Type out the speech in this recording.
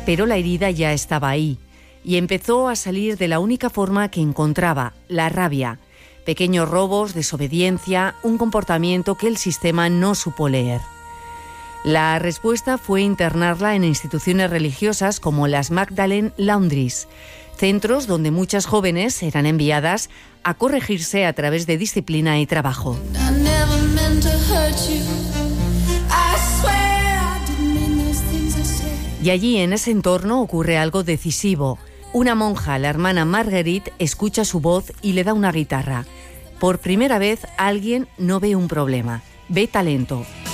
pero la herida ya estaba ahí y empezó a salir de la única forma que encontraba, la rabia. Pequeños robos, desobediencia, un comportamiento que el sistema no supo leer. La respuesta fue internarla en instituciones religiosas como las Magdalene Laundries, centros donde muchas jóvenes eran enviadas a corregirse a través de disciplina y trabajo. Y allí, en ese entorno, ocurre algo decisivo. Una monja, la hermana Marguerite, escucha su voz y le da una guitarra. Por primera vez, alguien no ve un problema, ve talento.